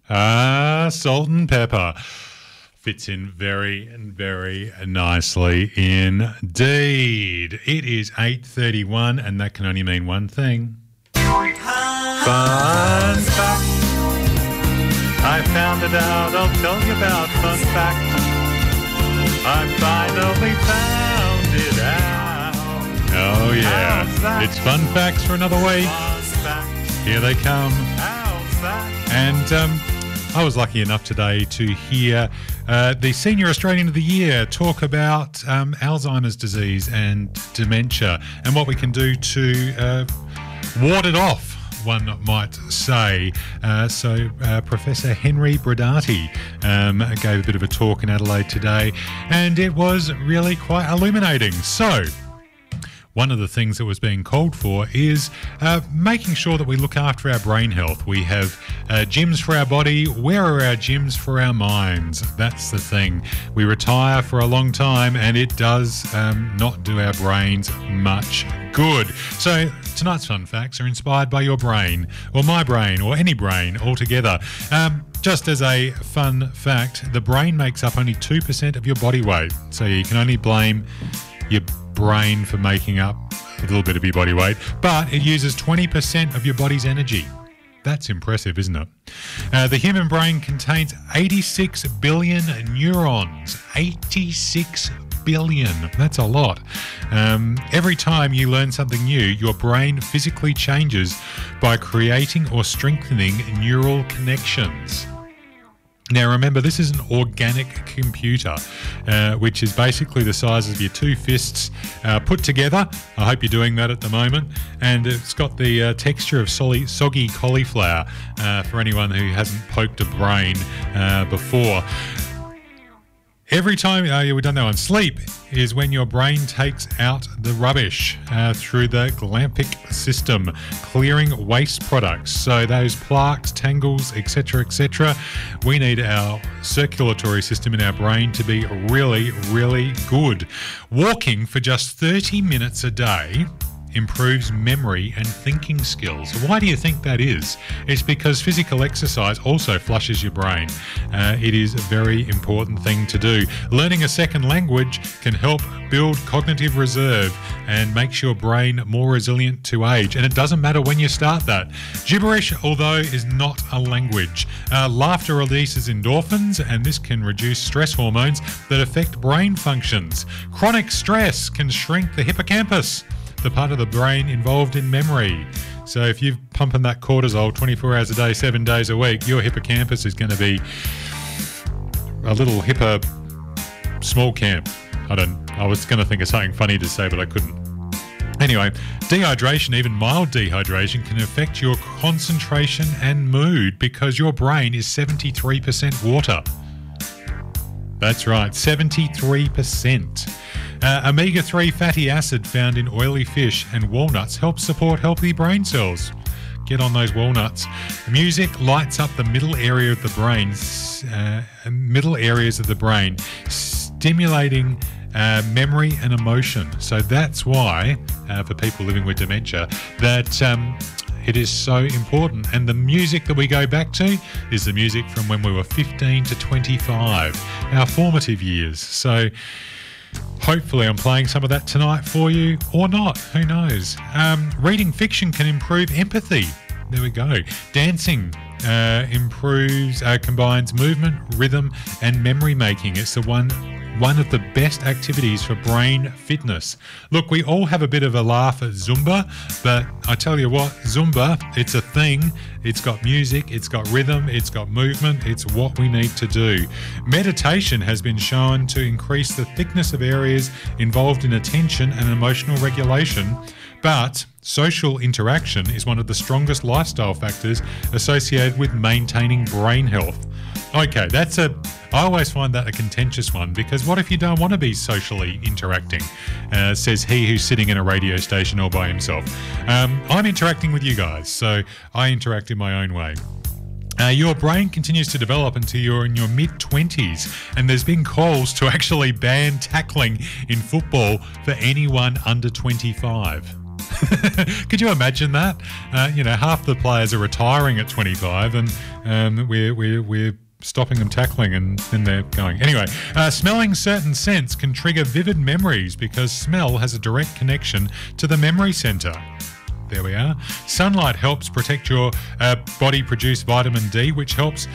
Salt and pepper. Fits in very, very nicely indeed. It is 8:31 and that can only mean one thing. Fun fact. I found it out. I'll tell you about fun fact. I finally found it out. Oh, yeah. It's fun facts for another week. Here they come. And I was lucky enough today to hear the Senior Australian of the Year talk about Alzheimer's disease and dementia and what we can do to ward it off, one might say. So Professor Henry Brodati gave a bit of a talk in Adelaide today, and it was really quite illuminating. So one of the things that was being called for is making sure that we look after our brain health. We have gyms for our body. Where are our gyms for our minds? That's the thing. We retire for a long time and it does not do our brains much good. So tonight's fun facts are inspired by your brain or my brain or any brain altogether. Just as a fun fact, the brain makes up only 2% of your body weight. So you can only blame your brain for making up a little bit of your body weight, but it uses 20% of your body's energy. That's impressive, isn't it? The human brain contains 86 billion neurons. 86 billion. That's a lot. Every time you learn something new, your brain physically changes by creating or strengthening neural connections. Now, remember, this is an organic computer, which is basically the size of your two fists put together. I hope you're doing that at the moment. And it's got the texture of soggy cauliflower for anyone who hasn't poked a brain before. Every time, we've done that one. Sleep is when your brain takes out the rubbish through the glymphatic system, clearing waste products. So those plaques, tangles, etc., etc. We need our circulatory system in our brain to be really, really good. Walking for just 30 minutes a day improves memory and thinking skills. Why do you think that is? It's because physical exercise also flushes your brain. It is a very important thing to do. Learning a second language can help build cognitive reserve and makes your brain more resilient to age. And it doesn't matter when you start that. Gibberish, although, is not a language. Laughter releases endorphins, and this can reduce stress hormones that affect brain functions. Chronic stress can shrink the hippocampus, the part of the brain involved in memory. So if you're pumping that cortisol 24 hours a day, 7 days a week, your hippocampus is going to be a little small camp. I was going to think of something funny to say, but I couldn't. Anyway, dehydration, even mild dehydration, can affect your concentration and mood because your brain is 73% water. That's right, 73%. Omega-3 fatty acid found in oily fish and walnuts helps support healthy brain cells. Get on those walnuts. Music lights up the middle area of the brain, middle areas of the brain, stimulating memory and emotion. So that's why, for people living with dementia, that it is so important. And the music that we go back to is the music from when we were 15 to 25, our formative years. So hopefully I'm playing some of that tonight for you, or not, who knows. Reading fiction can improve empathy. There we go. Dancing combines movement, rhythm and memory making. It's the one of the best activities for brain fitness. Look, we all have a bit of a laugh at Zumba, but I tell you what, Zumba, it's a thing. It's got music, it's got rhythm, it's got movement. It's what we need to do. Meditation has been shown to increase the thickness of areas involved in attention and emotional regulation, but social interaction is one of the strongest lifestyle factors associated with maintaining brain health. Okay, I always find that a contentious one, because what if you don't want to be socially interacting? Says he who's sitting in a radio station all by himself. I'm interacting with you guys, so I interact in my own way. Your brain continues to develop until you're in your mid-20s, and there's been calls to actually ban tackling in football for anyone under 25. Could you imagine that? Half the players are retiring at 25, and we're stopping them tackling, and then they're going. Anyway, smelling certain scents can trigger vivid memories because smell has a direct connection to the memory centre. There we are. Sunlight helps protect your body produce vitamin D, which helps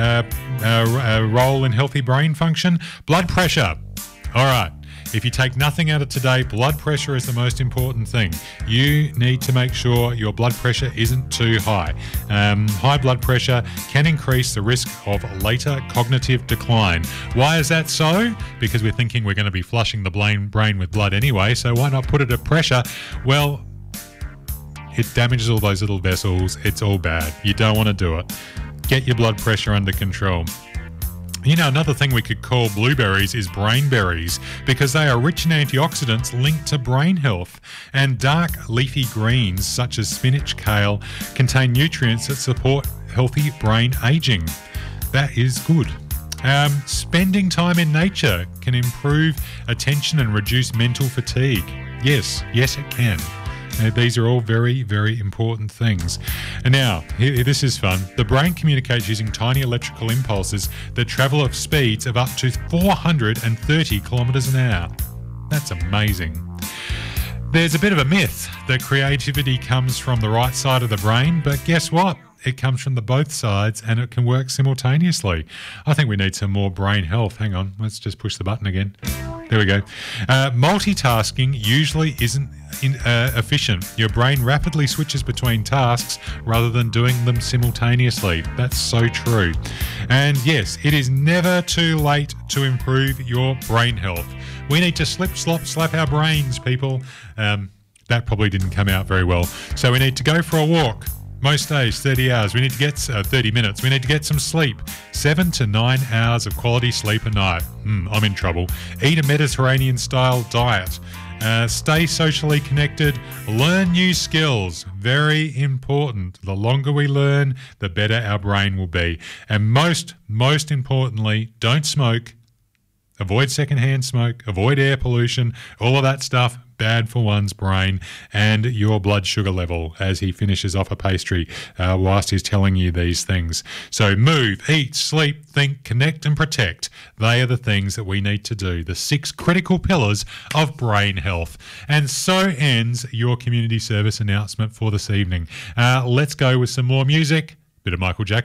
role in healthy brain function. Blood pressure. All right. If you take nothing out of today, blood pressure is the most important thing. You need to make sure your blood pressure isn't too high. High blood pressure can increase the risk of later cognitive decline. Why is that so? Because we're thinking we're going to be flushing the brain with blood anyway, so why not put it at pressure? Well, it damages all those little vessels. It's all bad. You don't want to do it. Get your blood pressure under control. Another thing we could call blueberries is brainberries because they are rich in antioxidants linked to brain health. And dark leafy greens such as spinach, kale contain nutrients that support healthy brain aging. That is good. Spending time in nature can improve attention and reduce mental fatigue. Yes, it can. These are all very, very important things. And now, this is fun. The brain communicates using tiny electrical impulses that travel at speeds of up to 430 kilometres an hour. That's amazing. There's a bit of a myth that creativity comes from the right side of the brain, but guess what? It comes from the both sides and it can work simultaneously. I think we need some more brain health. Hang on, let's just push the button again. There we go. Multitasking usually isn't efficient. Your brain rapidly switches between tasks rather than doing them simultaneously. That's so true. And yes, it is never too late to improve your brain health. We need to slap our brains, people. That probably didn't come out very well. So we need to go for a walk. Most days, 30 hours. We need to get 30 minutes. We need to get some sleep. 7 to 9 hours of quality sleep a night. I'm in trouble. Eat a Mediterranean-style diet. Stay socially connected. Learn new skills. Very important. The longer we learn, the better our brain will be. And most importantly, don't smoke. Avoid secondhand smoke. Avoid air pollution. All of that stuff. Bad for one's brain and your blood sugar level as he finishes off a pastry whilst he's telling you these things. So move, eat, sleep, think, connect and protect. They are the things that we need to do. The 6 critical pillars of brain health. And so ends your community service announcement for this evening. Let's go with some more music. Bit of Michael Jackson.